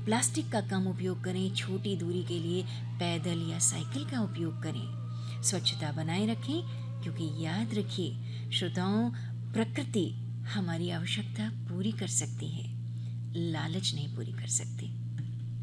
Plastic का कम उपयोग करें, छोटी दूरी के लिए पैदल या साइकिल का उपयोग करें। स्वच्छता बनाए रखें, क्योंकि याद रखिए श्रोताओं, प्रकृति हमारी आवश्यकता पूरी कर सकती है, लालच नहीं पूरी कर सकती।